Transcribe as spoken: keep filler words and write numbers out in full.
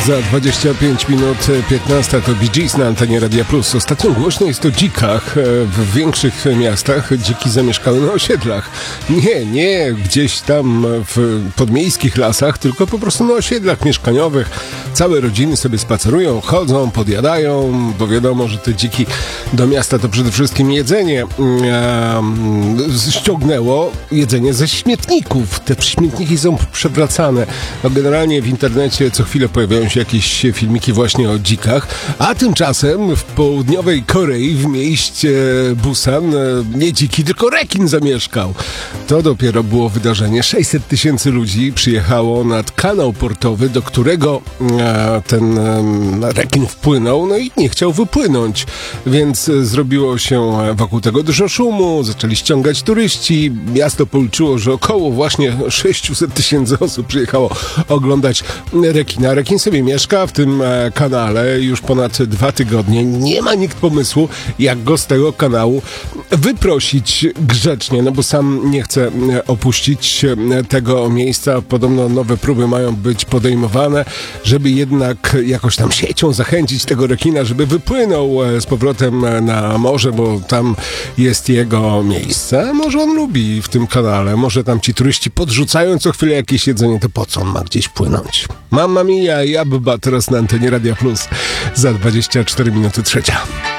Za dwadzieścia pięć minut piętnasta to Bee Gees na antenie Radia Plus. Ostatnio głośno jest o dzikach. W większych miastach dziki zamieszkały na osiedlach. Nie, nie gdzieś tam w podmiejskich lasach, tylko po prostu na osiedlach mieszkaniowych. Całe rodziny sobie spacerują, chodzą, podjadają, bo wiadomo, że te dziki do miasta to przede wszystkim jedzenie e, ściągnęło jedzenie ze śmietników. Te śmietniki są przewracane. No generalnie w internecie co chwilę pojawiają się jakieś filmiki właśnie o dzikach, a tymczasem w południowej Korei, w mieście Busan, nie dziki, tylko rekin zamieszkał. To dopiero było wydarzenie. sześćset tysięcy ludzi przyjechało nad kanał portowy, do którego e, ten e, rekin wpłynął, no i nie chciał wypłynąć, więc zrobiło się wokół tego dużo szumu, zaczęli ściągać turyści. Miasto policzyło, że około właśnie sześćset tysięcy osób przyjechało oglądać rekina. Rekin sobie mieszka w tym e, kanale już ponad dwa tygodnie. Nie ma nikt pomysłu, jak go z tego kanału wyprosić grzecznie, no bo sam nie chce e, opuścić e, tego miejsca. Podobno nowe próby mają być podejmowane, żeby jednak jakoś tam siecią zachęcić tego rekina, żeby wypłynął e, z powrotem e, na morze, bo tam jest jego miejsce. Może on lubi w tym kanale, może tam ci turyści podrzucają co chwilę jakieś jedzenie, to po co on ma gdzieś płynąć? Mamma mia i Abba teraz na antenie Radia Plus za dwadzieścia cztery minuty trzecia.